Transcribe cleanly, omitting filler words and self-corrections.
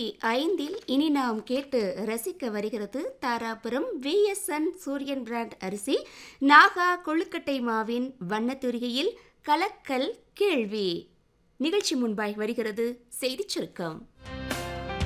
5 இனி நாம் கேட்டு ரசிக்க வருகிறது தாராபுரம் விஎஸ்என் சூரியன் பிராண்ட் அரிசி நாகா கொழுக்கட்டை மாவின் வண்ணத்தூரிகையில் கலக்கல் கேள்வி. நிகழ்ச்சி முன்பாய் வருகிறது செய்திச் சுருக்கம்.